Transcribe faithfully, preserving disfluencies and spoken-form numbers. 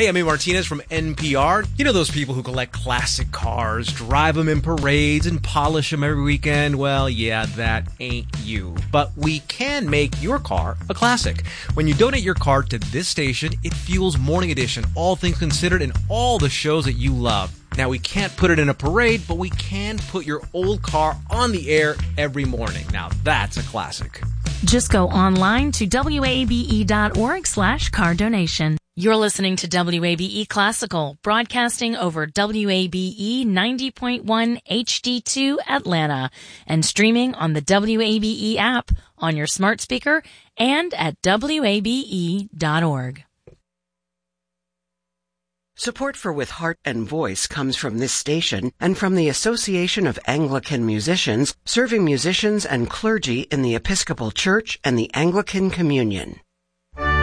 Hey, I'm A. Martinez from N P R. You know those people who collect classic cars, drive them in parades, and polish them every weekend? Well, yeah, that ain't you. But we can make your car a classic. When you donate your car to this station, it fuels Morning Edition, All Things Considered, and all the shows that you love. Now, we can't put it in a parade, but we can put your old car on the air every morning. Now, that's a classic. Just go online to W A B E dot org slash car donation. You're listening to W A B E Classical, broadcasting over W A B E ninety point one H D two Atlanta and streaming on the W A B E app on your smart speaker and at W A B E dot org. Support for With Heart and Voice comes from this station and from the Association of Anglican Musicians, serving musicians and clergy in the Episcopal Church and the Anglican Communion.